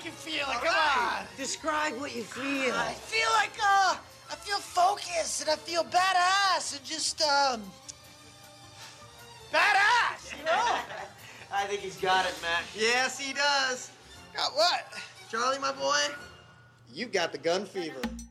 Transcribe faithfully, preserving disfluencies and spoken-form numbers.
you feeling? Come right. on. Describe what you feel. I feel like, uh, I feel focused and I feel badass and just, um, badass, you know? I think he's got it, Matt. Yes, he does. Got what? Charlie, my boy, you got the gun fever.